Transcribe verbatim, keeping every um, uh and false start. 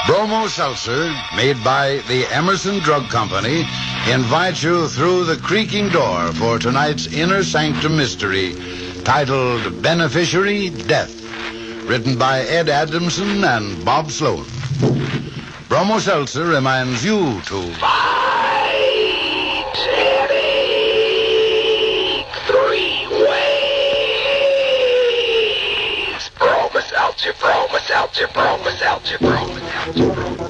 Bromo Seltzer, made by the Emerson Drug Company, invites you through the creaking door for tonight's Inner Sanctum mystery, titled Beneficiary Death, written by Ed Adamson and Bob Sloan. Bromo Seltzer reminds you to fight headache three ways. Bromo Seltzer, Bromo Seltzer, Bromo Seltzer, Bromo Seltzer, Bromo